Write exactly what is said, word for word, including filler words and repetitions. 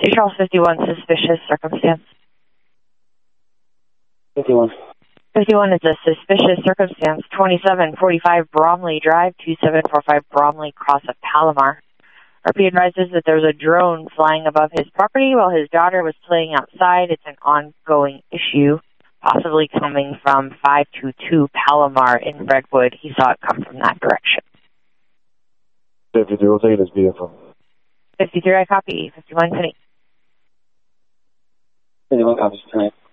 Charles fifty-one, suspicious circumstance. fifty-one. fifty-one is a suspicious circumstance. twenty-seven forty-five Bromley Drive, two seven four five Bromley Cross of Palomar. R P advises that there was a drone flying above his property while his daughter was playing outside. It's an ongoing issue, possibly coming from five two two Palomar in Redwood. He saw it come from that direction. fifty-three, we'll take it as beautiful. fifty-three, I copy. fifty-one, Penny. fifty-one copies tonight.